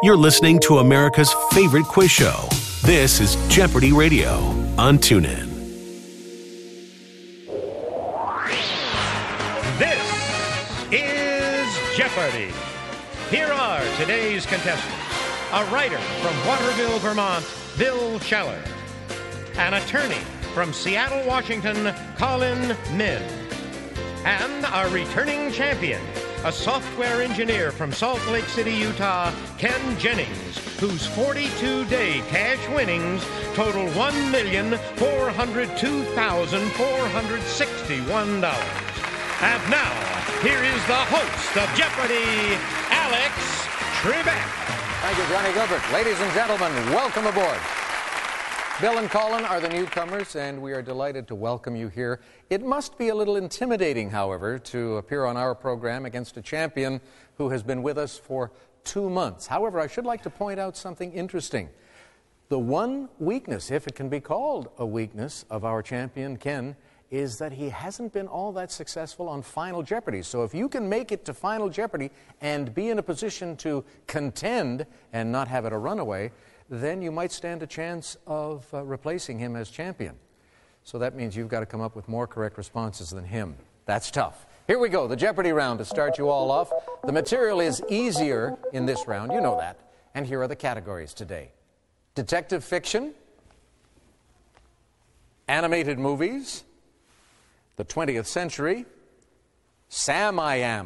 You're listening to America's favorite quiz show. This is Jeopardy Radio on TuneIn. This is Jeopardy! Here are today's contestants. A writer from Waterville, Vermont, Bill Scheller. An attorney from Seattle, Washington, Colin Min. And our returning champion, a software engineer from Salt Lake City, Utah, Ken Jennings, whose 42-day cash winnings total $1,402,461. And now, here is the host of Jeopardy, Alex Trebek. Thank you, Johnny Gilbert. Ladies and gentlemen, welcome aboard. Bill and Colin are the newcomers, and we are delighted to welcome you here. It must be a little intimidating, however, to appear on our program against a champion who has been with us for 2 months. However, I should like to point out something interesting. The one weakness, if it can be called a weakness, of our champion, Ken, is that he hasn't been all that successful on Final Jeopardy. So if you can make it to Final Jeopardy and be in a position to contend and not have it a runaway, then you might stand a chance of replacing him as champion. So that means you've got to come up with more correct responses than him. That's tough. Here we go, the Jeopardy round to start you all off. The material is easier in this round, you know that. And here are the categories today. Detective fiction, animated movies, the 20th century, Sam I Am,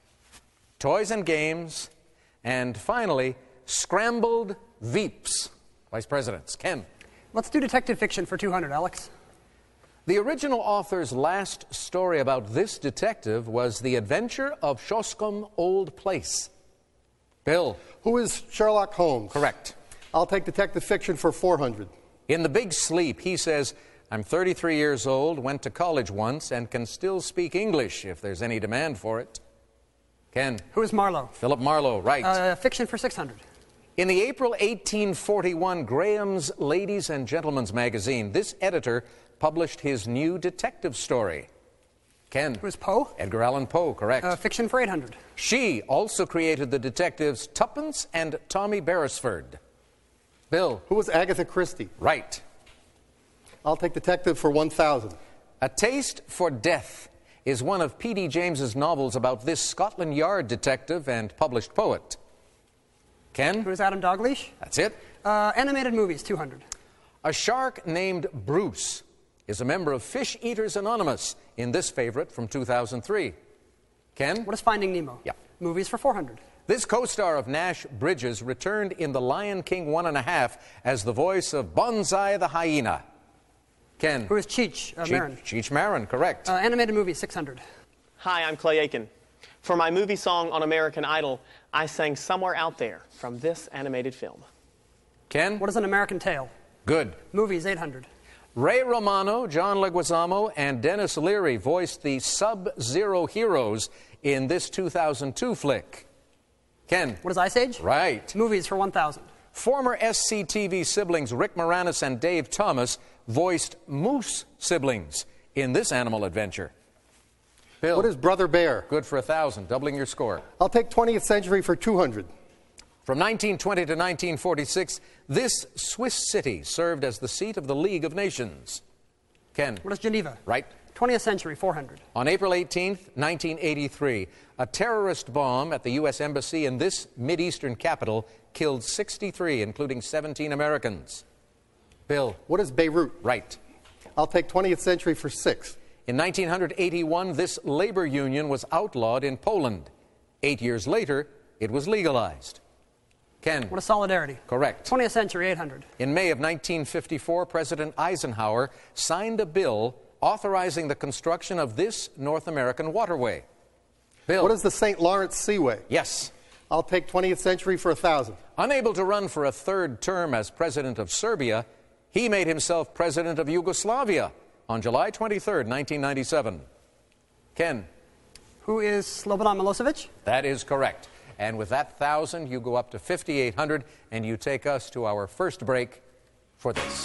toys and games, and finally, scrambled Veeps. Vice Presidents. Ken. Let's do detective fiction for 200, Alex. The original author's last story about this detective was The Adventure of Shoscombe Old Place. Bill. Who is Sherlock Holmes? Correct. I'll take detective fiction for 400. In The Big Sleep, he says, I'm 33 years old, went to college once, and can still speak English if there's any demand for it. Ken. Who is Marlowe? Philip Marlowe, right. Fiction for 600. In the April 1841 Graham's Ladies and Gentlemen's magazine, this editor published his new detective story. Ken. Who is Poe? Edgar Allan Poe, correct. Fiction for 800. She also created the detectives Tuppence and Tommy Beresford. Bill. Who was Agatha Christie? Right. I'll take detective for 1,000. A Taste for Death is one of P.D. James's novels about this Scotland Yard detective and published poet. Ken? Who is Adam Dalgliesh? That's it. Animated movies, 200. A shark named Bruce is a member of Fish Eaters Anonymous in this favorite from 2003. Ken? What is Finding Nemo? Yeah. Movies for 400. This co-star of Nash Bridges returned in The Lion King 1.5 as the voice of Bonsai the hyena. Ken? Who is Cheech Marin? Cheech Marin, correct. Animated movies, 600. Hi, I'm Clay Aiken. For my movie song on American Idol, I sang Somewhere Out There from this animated film. Ken? What is An American Tale? Good. Movies, 800. Ray Romano, John Leguizamo, and Dennis Leary voiced the Sub-Zero heroes in this 2002 flick. Ken? What is Ice Age? Right. Movies for 1,000. Former SCTV siblings Rick Moranis and Dave Thomas voiced Moose siblings in this animal adventure. Bill. What is Brother Bear? Good for 1,000, doubling your score. I'll take 20th century for 200. From 1920 to 1946, this Swiss city served as the seat of the League of Nations. Ken. What is Geneva? Right. 20th century, 400. On April 18th, 1983, a terrorist bomb at the U.S. Embassy in this Mideastern capital killed 63, including 17 Americans. Bill. What is Beirut? Right. I'll take 20th century for 6. In 1981, this labor union was outlawed in Poland. 8 years later, it was legalized. Ken. What is Solidarity? Correct. 20th century, 800. In May of 1954, President Eisenhower signed a bill authorizing the construction of this North American waterway. Bill. What is the St. Lawrence Seaway? Yes. I'll take 20th century for 1,000. Unable to run for a third term as president of Serbia, he made himself president of Yugoslavia on July 23rd, 1997. Ken. Who is Slobodan Milosevic? That is correct. And with that 1,000, you go up to 5,800, and you take us to our first break for this.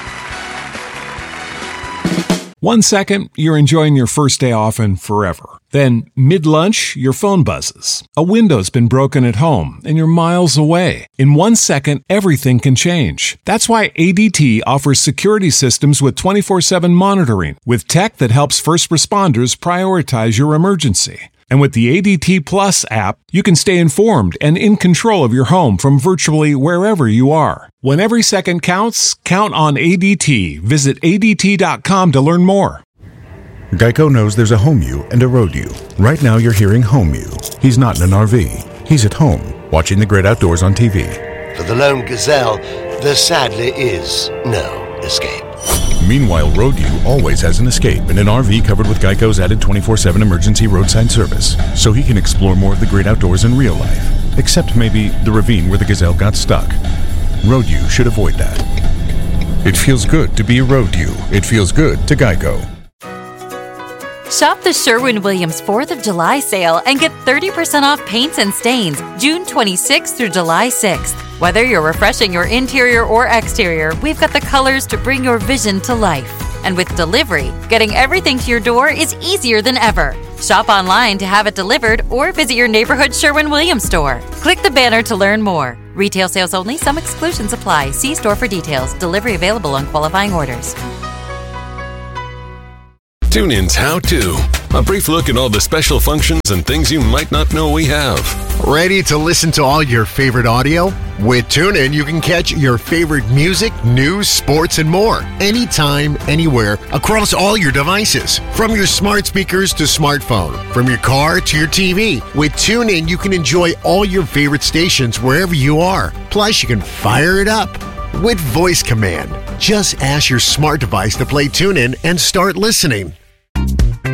One second, you're enjoying your first day off and forever. Then, mid-lunch, your phone buzzes. A window's been broken at home, and you're miles away. In 1 second, everything can change. That's why ADT offers security systems with 24/7 monitoring, with tech that helps first responders prioritize your emergency. And with the ADT Plus app, you can stay informed and in control of your home from virtually wherever you are. When every second counts, count on ADT. Visit ADT.com to learn more. Geico knows there's a home you and a road you. Right now you're hearing home you. He's not in an RV. He's at home, watching the great outdoors on TV. For the lone gazelle, there sadly is no escape. Meanwhile, road you always has an escape in an RV covered with Geico's added 24/7 emergency roadside service, so he can explore more of the great outdoors in real life. Except maybe the ravine where the gazelle got stuck. Road you should avoid that. It feels good to be a road you. It feels good to Geico. Shop the Sherwin-Williams 4th of July sale and get 30% off paints and stains June 26th through July 6th. Whether you're refreshing your interior or exterior, we've got the colors to bring your vision to life. And with delivery, getting everything to your door is easier than ever. Shop online to have it delivered or visit your neighborhood Sherwin-Williams store. Click the banner to learn more. Retail sales only. Some exclusions apply. See store for details. Delivery available on qualifying orders. TuneIn's How To. A brief look at all the special functions and things you might not know we have. Ready to listen to all your favorite audio? With TuneIn, you can catch your favorite music, news, sports, and more anytime, anywhere, across all your devices. From your smart speakers to smartphone, from your car to your TV. With TuneIn, you can enjoy all your favorite stations wherever you are. Plus, you can fire it up with voice command. Just ask your smart device to play TuneIn and start listening.